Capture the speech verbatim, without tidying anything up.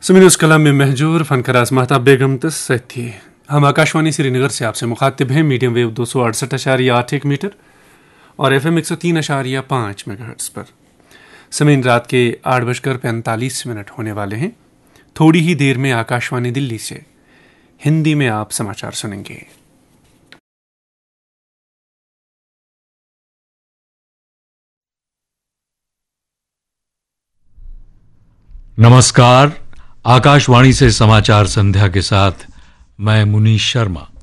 समीन उस कलाम में महजूर फनकराज महताब बेगम तस सथी। हम आकाशवाणी श्रीनगर से आपसे मुखातिब हैं मीडियम वेव दो सौ अड़सठ अशारिया आठ एक मीटर और एफ एम एक सौ तीन अशारिया पाँच मेगाहर्ट्ज पर। समीन रात के आठ बजकर पैंतालीस मिनट होने वाले हैं। थोड़ी ही देर में आकाशवाणी दिल्ली से हिंदी में आप समाचार सुनेंगे। नमस्कार, आकाशवाणी से समाचार संध्या के साथ मैं मुनीश शर्मा।